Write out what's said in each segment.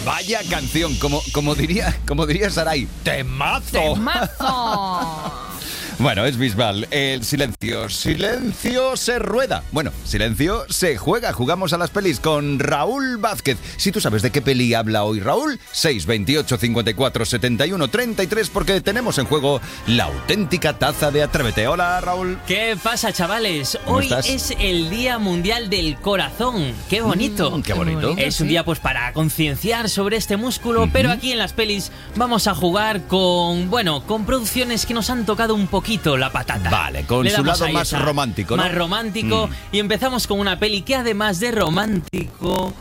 Vaya canción, como diría Saray, ¡temazo! ¡Temazo! Bueno, es Bisbal. El silencio se rueda. Bueno, silencio se juega. Jugamos a las pelis con Raúl Vázquez. Si tú sabes de qué peli habla hoy Raúl, 628 54 71 33, porque tenemos en juego la auténtica taza de Atrévete. Hola, Raúl. ¿Qué pasa, chavales? ¿Cómo Hoy estás? es el Día Mundial del Corazón. ¡Qué bonito! Qué bonito. Es un día pues para concienciar sobre este músculo, pero aquí en las pelis vamos a jugar con producciones que nos han tocado un poquito la patata. Vale, con Le su damos lado ahí más esa- romántico, ¿no? Más romántico. Y empezamos con una peli que además de romántico,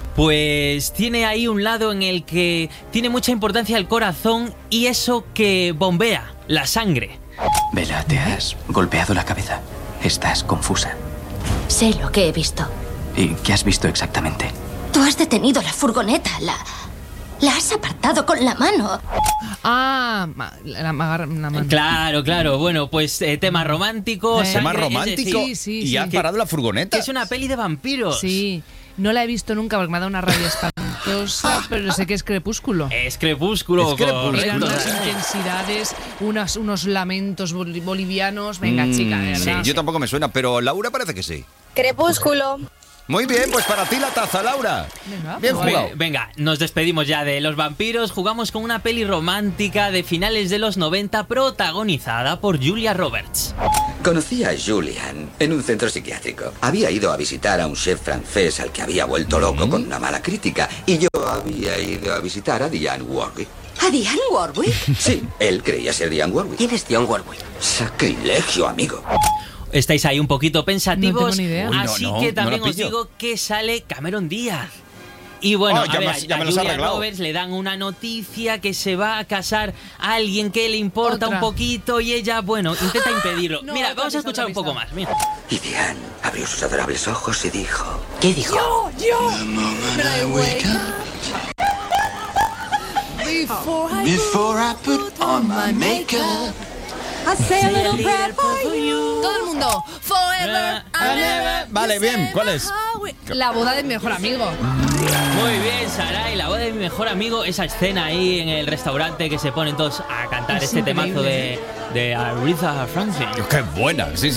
pues tiene ahí un lado en el que tiene mucha importancia el corazón y eso que bombea, la sangre. Bella, te has golpeado la cabeza. Estás confusa. Sé lo que he visto. ¿Y qué has visto exactamente? Tú has detenido la furgoneta. La has apartado con la mano. Ah, la mano. Claro. Bueno, pues tema romántico. ¿Tema ¿Tema sangre, es romántico? decir, Sí, ¿Y sí. has parado la furgoneta? que es una peli de vampiros. Sí, no la he visto nunca porque me ha dado una rabia espantosa, pero sé que es Crepúsculo. Es Crepúsculo. Es Crepúsculo. Eran correcto. unas intensidades, unos lamentos bolivianos. Venga, chica, de Sí, verdad. yo tampoco me suena, pero Laura parece que sí. Crepúsculo. Muy bien, pues para ti la taza, Laura. Venga, Bien pues jugado. Venga, nos despedimos ya de los vampiros. Jugamos con una peli romántica de finales de los 90 protagonizada por Julia Roberts. Conocí a Julian en un centro psiquiátrico. Había ido a visitar a un chef francés al que había vuelto loco con una mala crítica. Y yo había ido a visitar a Diane Warwick. ¿A Diane Warwick? Sí, él creía ser Diane Warwick. ¿Quién es Dion Warwick? Sacrilegio, amigo. Estáis ahí un poquito pensativos, No tengo ni idea. Uy, no, así no, que no también la os pillo. digo que sale Cameron Díaz. Y bueno, Oh, ya a ver, ya a me los has Julia arreglado. Roberts le dan una noticia que se va a casar a alguien que le importa Otra. un poquito y ella, bueno, intenta impedirlo. No, Mira, otra vamos a pista, escuchar un otra poco pista. más. Mira. Y Diane abrió sus adorables ojos y dijo... ¿Qué dijo? Before I put on my makeup. Todo el mundo. Forever and ever. Vale, bien, ¿cuál es? La boda de mi mejor amigo. Muy bien, Saray, la voz de mi mejor amigo, esa escena ahí en el restaurante que se ponen todos a cantar Es este temazo increíble. de Aretha Franklin. Qué buena, sí,